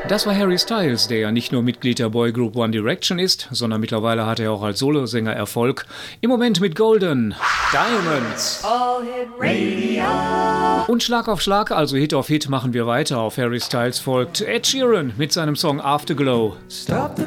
Das war Harry Styles, der ja nicht nur Mitglied der Boygroup One Direction ist, sondern mittlerweile hat er auch als Solosänger Erfolg. Im Moment mit Golden Diamonds. All Hit Radio. Und Schlag auf Schlag, also Hit auf Hit, machen wir weiter. Auf Harry Styles folgt Ed Sheeran mit seinem Song Afterglow. Stop the